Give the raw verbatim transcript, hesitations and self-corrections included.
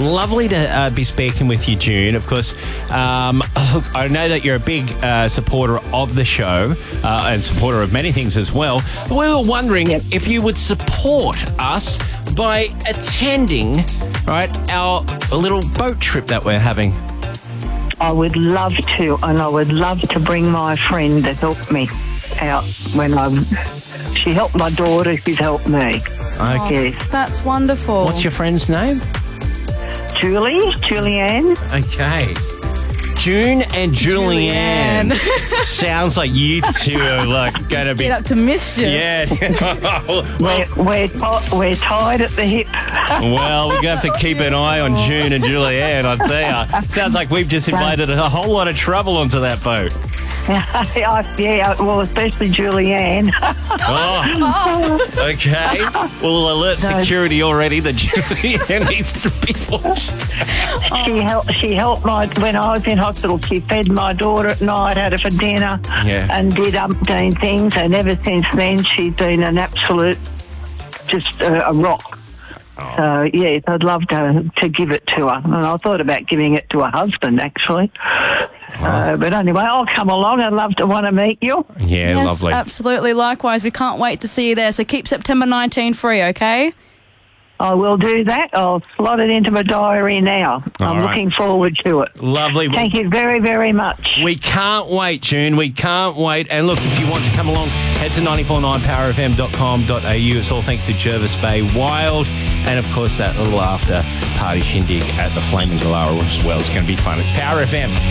Lovely to uh, be speaking with you, June. Of course, um, look, I know that you're a big uh, supporter of the show uh, and supporter of many things as well. We were wondering Yep. if you would support us by attending, right, our little boat trip that we're having. I would love to, and I would love to bring my friend that helped me out when I. She helped my daughter. She's helped me. Okay. Yes, That's wonderful. What's your friend's name? Julie, Julianne. Okay. June and Julianne. Julianne. Sounds like you two are like going to be. Get up to mischief. Yeah. well, We're we're, ti- we're tied at the hip. well, we're going to have to keep an eye on June and Julianne, I tell you. Sounds like we've just invited a whole lot of trouble onto that boat. Yeah, well, especially Julianne. Oh, okay. We'll alert No. security already that Julianne needs to be washed. She helped. She helped my when I was in hospital. She fed my daughter at night, had her for dinner, Yeah. and did umpteen things. And ever since then, she's been an absolute, just a, a rock. Oh. So yes, I'd love to to give it to her. And I thought about giving it to her husband actually. Uh, but anyway, I'll come along. I'd love to want to meet you. Yeah, Yes, lovely. absolutely. Likewise, we can't wait to see you there. So keep September nineteenth free, okay? I will do that. I'll slot it into my diary now. All I'm right. looking forward to it. Lovely. Thank you very, very much. We can't wait, June. We can't wait. And look, if you want to come along, head to nine four nine power f m dot com dot a u. It's all thanks to Jervis Bay Wild. And, of course, that little after party shindig at the Flaming Galara as well. It's going to be fun. It's Power F M.